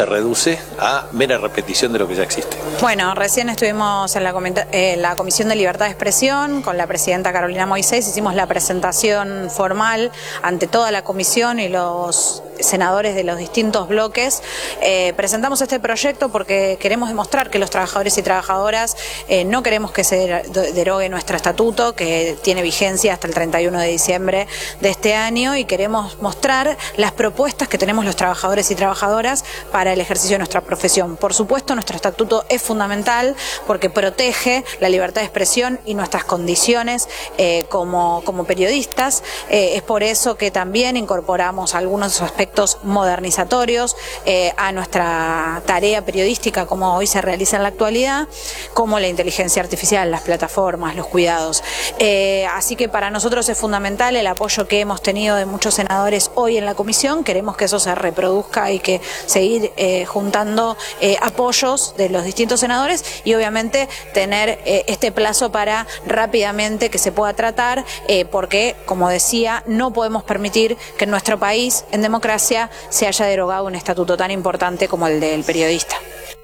se reduce a mera repetición de lo que ya existe. Bueno, recién estuvimos en la Comisión de Libertad de Expresión con la presidenta Carolina Moisés, hicimos la presentación formal ante toda la comisión y los senadores de los distintos bloques. Presentamos este proyecto porque queremos demostrar que los trabajadores y trabajadoras no queremos que se derogue nuestro estatuto, que tiene vigencia hasta el 31 de diciembre de este año, y queremos mostrar las propuestas que tenemos los trabajadores y trabajadoras para el ejercicio de nuestra profesión. Por supuesto, nuestro estatuto es fundamental porque protege la libertad de expresión y nuestras condiciones como periodistas. Es por eso que también incorporamos algunos aspectos modernizatorios a nuestra tarea periodística como hoy se realiza en la actualidad, como la inteligencia artificial, las plataformas, los cuidados. Así que para nosotros es fundamental el apoyo que hemos tenido de muchos senadores hoy en la comisión. Queremos que eso se reproduzca y que seguir juntando apoyos de los distintos senadores y obviamente tener este plazo para rápidamente que se pueda tratar, porque, como decía, no podemos permitir que en nuestro país, en democracia, se haya derogado un estatuto tan importante como el del periodista.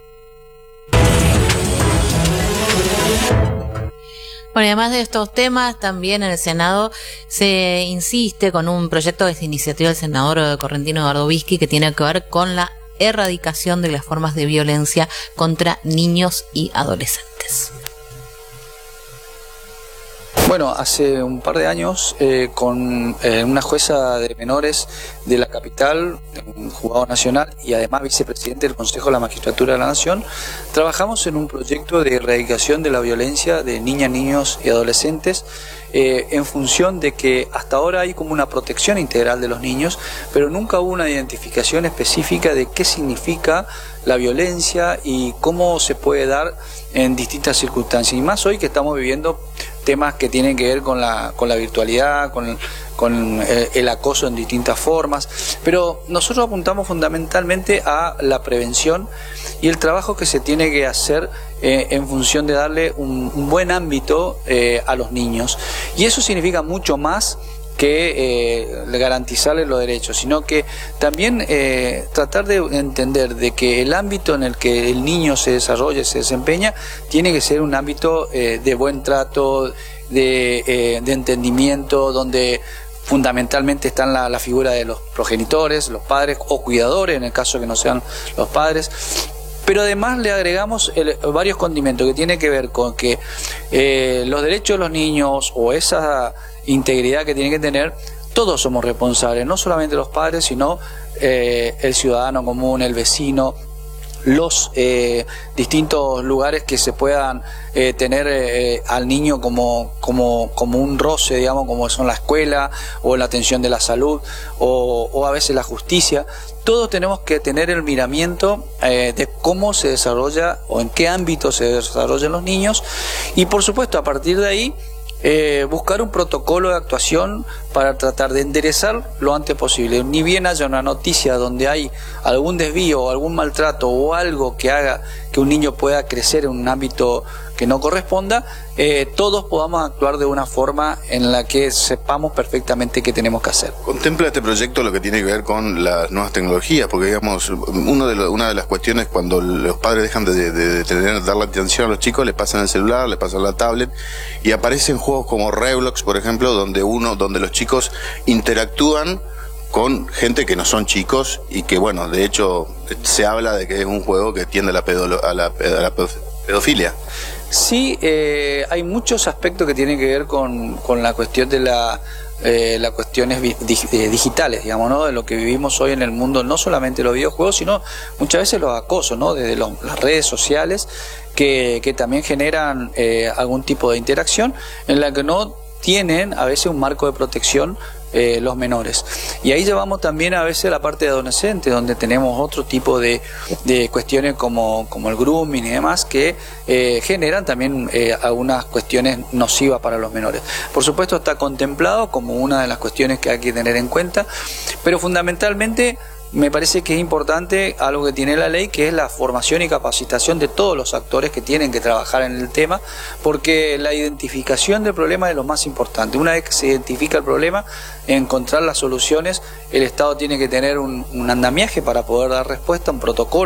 Bueno, y además de estos temas, también en el Senado se insiste con un proyecto de iniciativa del senador correntino Eduardo Bisky que tiene que ver con la erradicación de las formas de violencia contra niños y adolescentes. Bueno, hace un par de años, con una jueza de menores de la capital, un jugador nacional y además vicepresidente del Consejo de la Magistratura de la Nación, trabajamos en un proyecto de erradicación de la violencia de niñas, niños y adolescentes, en función de que hasta ahora hay como una protección integral de los niños, pero nunca hubo una identificación específica de qué significa la violencia y cómo se puede dar en distintas circunstancias. Y más hoy que estamos viviendo temas que tienen que ver con la virtualidad, con el acoso en distintas formas, pero nosotros apuntamos fundamentalmente a la prevención y el trabajo que se tiene que hacer en función de darle un buen ámbito a los niños. Y eso significa mucho más que garantizarles los derechos, sino que también tratar de entender de que el ámbito en el que el niño se desarrolla, se desempeña, tiene que ser un ámbito de buen trato, de entendimiento, donde fundamentalmente están la figura de los progenitores, los padres o cuidadores, en el caso que no sean los padres. Pero además le agregamos varios condimentos que tienen que ver con que los derechos de los niños o esa integridad que tienen que tener, todos somos responsables, no solamente los padres, sino el ciudadano común, el vecino, los distintos lugares que se puedan tener al niño como un roce, digamos, como son la escuela o la atención de la salud o a veces la justicia. Todos tenemos que tener el miramiento de cómo se desarrolla o en qué ámbito se desarrollan los niños y por supuesto a partir de ahí buscar un protocolo de actuación para tratar de enderezar lo antes posible. Ni bien haya una noticia donde hay algún desvío o algún maltrato o algo que haga que un niño pueda crecer en un ámbito que no corresponda, todos podamos actuar de una forma en la que sepamos perfectamente qué tenemos que hacer. ¿Contempla este proyecto lo que tiene que ver con las nuevas tecnologías? Porque digamos, una de las cuestiones cuando los padres dejan de darle atención a los chicos, les pasan el celular, les pasan la tablet y aparecen juegos como Roblox, por ejemplo, donde los chicos interactúan con gente que no son chicos y que, bueno, de hecho se habla de que es un juego que tiende a la pedofilia. Sí, hay muchos aspectos que tienen que ver con la cuestión de las cuestiones digitales, digamos, ¿no? De lo que vivimos hoy en el mundo, no solamente los videojuegos, sino muchas veces los acosos, ¿no? Desde las redes sociales que también generan algún tipo de interacción en la que no tienen a veces un marco de protección los menores. Y ahí llevamos también a veces la parte de adolescentes, donde tenemos otro tipo de cuestiones como el grooming y demás, que generan también algunas cuestiones nocivas para los menores. Por supuesto está contemplado como una de las cuestiones que hay que tener en cuenta, pero fundamentalmente me parece que es importante algo que tiene la ley, que es la formación y capacitación de todos los actores que tienen que trabajar en el tema, porque la identificación del problema es lo más importante. Una vez que se identifica el problema, encontrar las soluciones, el Estado tiene que tener un andamiaje para poder dar respuesta, un protocolo